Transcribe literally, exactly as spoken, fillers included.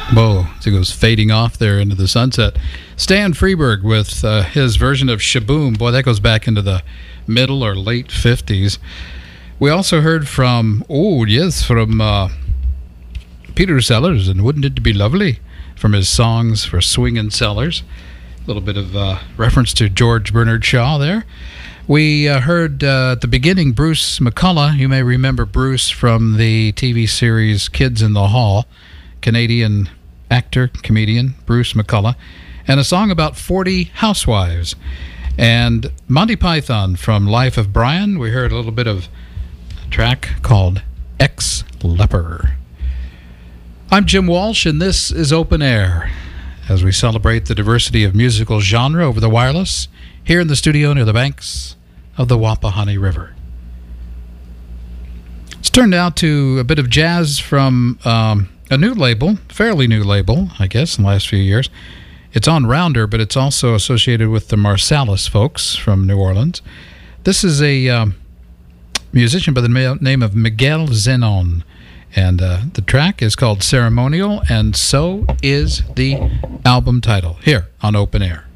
Whoa, as it goes fading off there into the sunset. Stan Freberg with uh, his version of Shaboom. Boy, that goes back into the middle or late fifties. We also heard from, oh, yes, from uh, Peter Sellers, and Wouldn't It Be Lovely, from his songs for Swingin' Sellers. A little bit of uh, reference to George Bernard Shaw there. We uh, heard uh, at the beginning Bruce McCulloch. You may remember Bruce from the T V series Kids in the Hall. Canadian actor, comedian, Bruce McCulloch. And a song about forty housewives. And Monty Python from Life of Brian. We heard a little bit of a track called Ex-Leper. I'm Jim Walsh, and this is Open Air, as we celebrate the diversity of musical genre over the wireless, here in the studio near the banks of the Wapahani River. It's turned out to a bit of jazz from um, a new label, fairly new label, I guess, in the last few years. It's on Rounder, but it's also associated with the Marsalis folks from New Orleans. This is a um, musician by the name of Miguel Zenon, and uh, the track is called Ceremonial, and so is the album title, here on Open Air.